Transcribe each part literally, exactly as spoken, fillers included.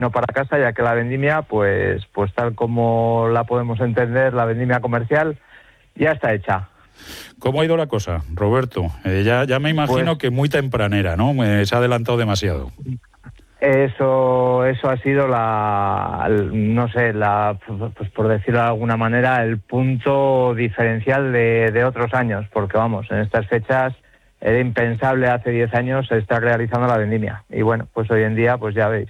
para casa, ya que la vendimia, pues, pues tal como la podemos entender, la vendimia comercial, ya está hecha. ¿Cómo ha ido la cosa, Roberto? Eh, ya, ya me imagino pues, que muy tempranera, ¿no? Me, se ha adelantado demasiado. Eso, eso ha sido la, no sé, la, pues por decirlo de alguna manera, el punto diferencial de, de otros años, porque vamos, en estas fechas era impensable hace diez años estar realizando la vendimia. Y bueno, pues hoy en día, pues ya veis.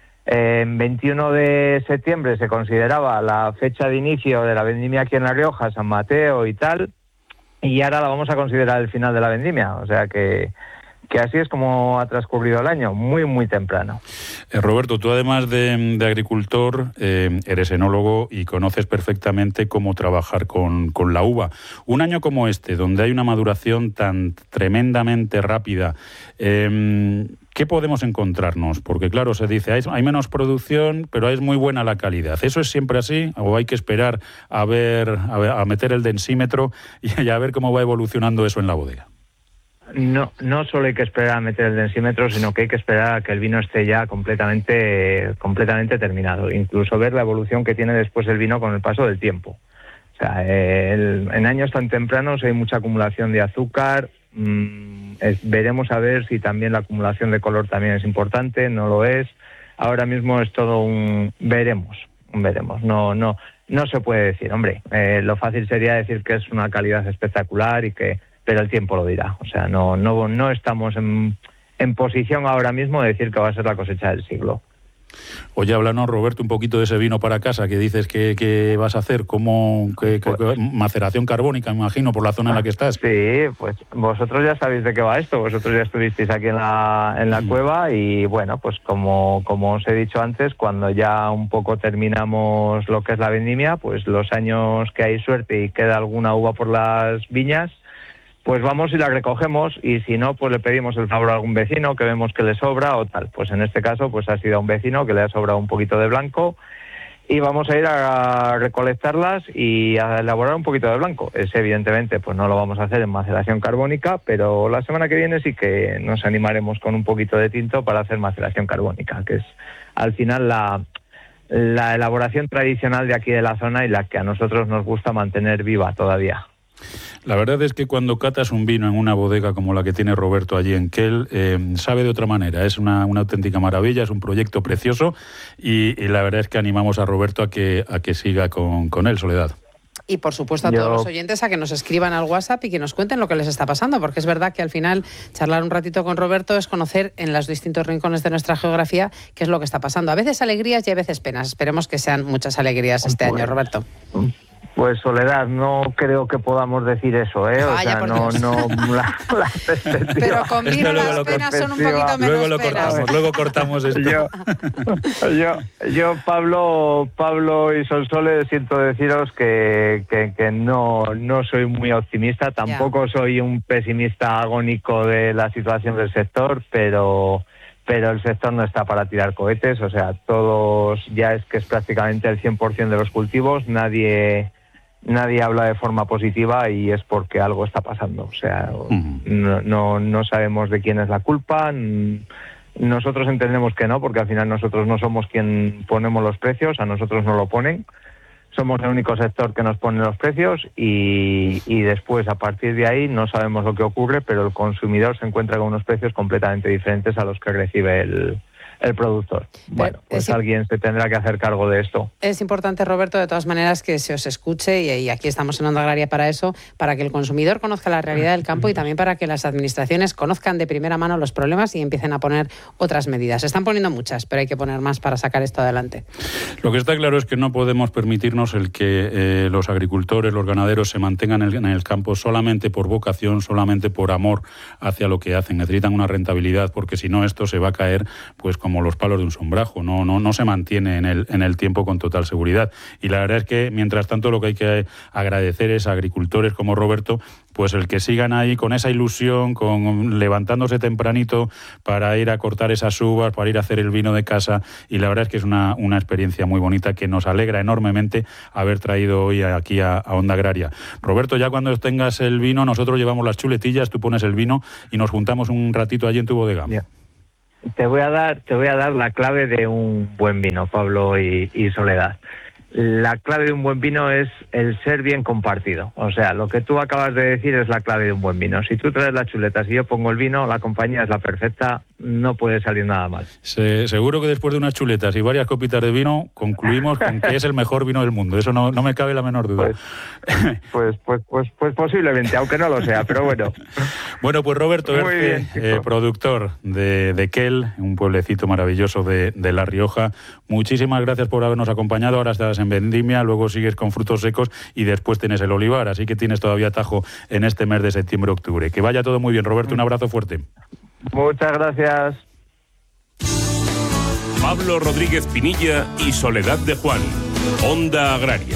En veintiuno de septiembre se consideraba la fecha de inicio de la vendimia aquí en La Rioja, San Mateo y tal, y ahora la vamos a considerar el final de la vendimia, o sea que, que así es como ha transcurrido el año, muy, muy temprano. Eh, Roberto, tú además de, de agricultor, eh, eres enólogo y conoces perfectamente cómo trabajar con, con la uva. Un año como este, donde hay una maduración tan tremendamente rápida, eh, ¿qué podemos encontrarnos? Porque claro, se dice, hay, hay menos producción, pero es muy buena la calidad. ¿Eso es siempre así? ¿O hay que esperar a ver, a, ver, a meter el densímetro y a ver cómo va evolucionando eso en la bodega? No, no solo hay que esperar a meter el densímetro, sino que hay que esperar a que el vino esté ya completamente, completamente terminado. Incluso ver la evolución que tiene después el vino con el paso del tiempo. O sea, el, en años tan tempranos hay mucha acumulación de azúcar. Mmm, es, veremos a ver si también la acumulación de color también es importante. No lo es. Ahora mismo es todo un veremos, un veremos. No, no, no se puede decir. Hombre, eh, lo fácil sería decir que es una calidad espectacular y que pero el tiempo lo dirá. O sea, no no no estamos en, en posición ahora mismo de decir que va a ser la cosecha del siglo. Oye, háblanos, Roberto, un poquito de ese vino para casa que dices que, que vas a hacer, ¿cómo, que, que, que, maceración carbónica, me imagino, por la zona en la que estás? Sí, pues vosotros ya sabéis de qué va esto, vosotros ya estuvisteis aquí en la en la mm. cueva y bueno, pues como, como os he dicho antes, cuando ya un poco terminamos lo que es la vendimia, pues los años que hay suerte y queda alguna uva por las viñas, pues vamos y la recogemos y si no, pues le pedimos el favor a algún vecino que vemos que le sobra o tal. Pues en este caso, pues ha sido a un vecino que le ha sobrado un poquito de blanco y vamos a ir a recolectarlas y a elaborar un poquito de blanco. Es evidentemente, pues no lo vamos a hacer en maceración carbónica, pero la semana que viene sí que nos animaremos con un poquito de tinto para hacer maceración carbónica, que es al final la, la elaboración tradicional de aquí de la zona y la que a nosotros nos gusta mantener viva todavía. La verdad es que cuando catas un vino en una bodega como la que tiene Roberto allí en Quel, eh, sabe de otra manera. Es una, una auténtica maravilla, es un proyecto precioso y, y la verdad es que animamos a Roberto a que, a que siga con, con él, Soledad. Y por supuesto a Yo... todos los oyentes a que nos escriban al WhatsApp y que nos cuenten lo que les está pasando, porque es verdad que al final charlar un ratito con Roberto es conocer en los distintos rincones de nuestra geografía qué es lo que está pasando. A veces alegrías y a veces penas. Esperemos que sean muchas alegrías este pues... año, Roberto. Pues Soledad, no creo que podamos decir eso, ¿eh? O Vaya, sea, no, no, la, la perspectiva. Pero con vino las penas son un poquito menos luego lo penas. cortamos, luego cortamos esto. Yo, yo, yo Pablo, Pablo y Sonsoles, siento deciros que, que, que no, no soy muy optimista, tampoco ya. soy un pesimista agónico de la situación del sector, pero... pero el sector no está para tirar cohetes, o sea, todos ya es que es prácticamente el cien por ciento de los cultivos, nadie nadie habla de forma positiva y es porque algo está pasando, o sea, uh-huh. no, no, no sabemos de quién es la culpa, nosotros entendemos que no, porque al final nosotros no somos quien ponemos los precios, a nosotros no lo ponen, somos el único sector que nos pone los precios y, y después a partir de ahí no sabemos lo que ocurre, pero el consumidor se encuentra con unos precios completamente diferentes a los que recibe el, el productor. Bueno, pues es, alguien se tendrá que hacer cargo de esto. Es importante, Roberto, de todas maneras que se os escuche y, y aquí estamos en Onda Agraria para eso, para que el consumidor conozca la realidad del campo y también para que las administraciones conozcan de primera mano los problemas y empiecen a poner otras medidas. Se están poniendo muchas, pero hay que poner más para sacar esto adelante. Lo que está claro es que no podemos permitirnos el que eh, los agricultores, los ganaderos se mantengan en el, en el campo solamente por vocación, solamente por amor hacia lo que hacen. Necesitan una rentabilidad porque si no esto se va a caer pues como los palos de un sombrajo, no, no, no se mantiene en el, en el tiempo con total seguridad. Y la verdad es que, mientras tanto, lo que hay que agradecer es a agricultores como Roberto, pues el que sigan ahí con esa ilusión, con levantándose tempranito para ir a cortar esas uvas, para ir a hacer el vino de casa, y la verdad es que es una, una experiencia muy bonita que nos alegra enormemente haber traído hoy aquí a, a Onda Agraria. Roberto, ya cuando tengas el vino, nosotros llevamos las chuletillas, tú pones el vino y nos juntamos un ratito allí en tu bodega. Yeah. te voy a dar, te voy a dar la clave de un buen vino, Pablo y, y Soledad. La clave de un buen vino es el ser bien compartido. O sea, lo que tú acabas de decir es la clave de un buen vino. Si tú traes las chuletas y yo pongo el vino, la compañía es la perfecta, no puede salir nada mal. Se, seguro que después de unas chuletas y varias copitas de vino, concluimos con que es el mejor vino del mundo. Eso no, no me cabe la menor duda. Pues, pues, pues, pues, pues posiblemente, aunque no lo sea, pero bueno. Bueno, pues Roberto Muy Erce, bien, eh, productor de, de Quel, un pueblecito maravilloso de, de La Rioja. Muchísimas gracias por habernos acompañado. Ahora estás en vendimia, luego sigues con frutos secos y después tienes el olivar, así que tienes todavía tajo en este mes de septiembre-octubre. Que vaya todo muy bien, Roberto, un abrazo fuerte. Muchas gracias. Pablo Rodríguez Pinilla y Soledad de Juan, Onda Agraria.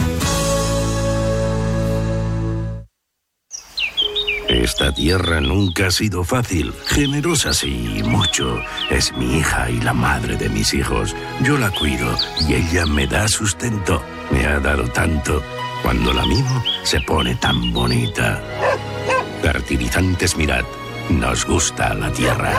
Esta tierra nunca ha sido fácil, generosa sí, mucho. Es mi hija y la madre de mis hijos. Yo la cuido y ella me da sustento. Me ha dado tanto. Cuando la mimo, se pone tan bonita. Fertilizantes Mirad, nos gusta la tierra.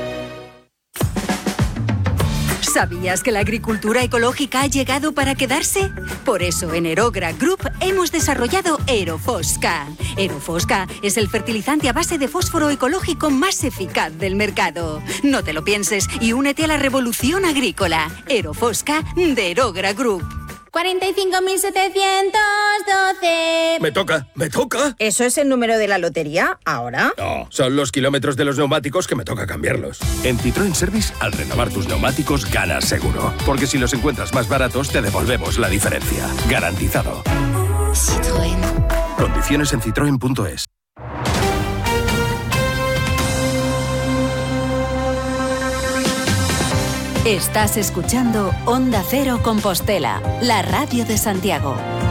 ¿Sabías que la agricultura ecológica ha llegado para quedarse? Por eso en Aerogra Group hemos desarrollado Aerofosca. Aerofosca es el fertilizante a base de fósforo ecológico más eficaz del mercado. No te lo pienses y únete a la revolución agrícola. Aerofosca de Aerogra Group. cuarenta y cinco mil setecientos doce. Me toca, me toca. ¿Eso es el número de la lotería ahora? No, son los kilómetros de los neumáticos que me toca cambiarlos. En Citroën Service, al renovar tus neumáticos, ganas seguro. Porque si los encuentras más baratos, te devolvemos la diferencia. Garantizado. Citroën. Condiciones en citroen punto es. Estás escuchando Onda Cero Compostela, la radio de Santiago.